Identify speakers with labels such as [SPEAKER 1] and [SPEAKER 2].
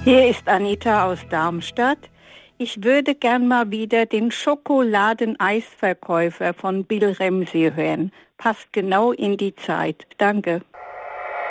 [SPEAKER 1] Hier ist Anita aus Darmstadt. Ich würde gern mal wieder den Schokoladeneisverkäufer von Bill Ramsey hören. Passt genau in die Zeit. Danke.